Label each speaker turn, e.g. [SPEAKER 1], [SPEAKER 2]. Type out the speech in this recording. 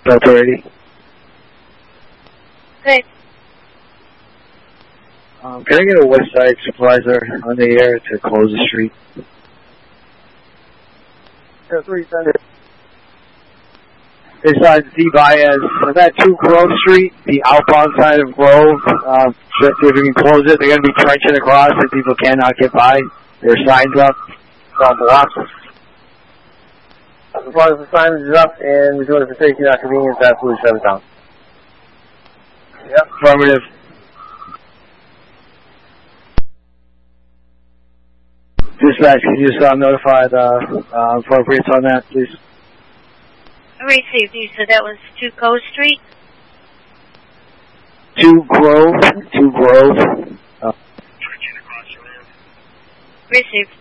[SPEAKER 1] Delta 80.
[SPEAKER 2] Good.
[SPEAKER 1] Can I get a West Side supervisor on the air to close the street?
[SPEAKER 3] Yeah, 3 Center.
[SPEAKER 1] It's on D. Baez. On that 2 Grove Street, the outbound side of Grove. Just see if we can close it. They're going to be trenching across and people cannot get by. Their signs up. It's all blocked.
[SPEAKER 3] As long as the sign is up and we're doing it for safety, not convenience, absolutely shut it down.
[SPEAKER 1] Yep. Affirmative. Dispatch, can you just notify the appropriates on that, please?
[SPEAKER 2] Received. You said that was 2 Coast Street?
[SPEAKER 1] 2 Grove.
[SPEAKER 2] Received.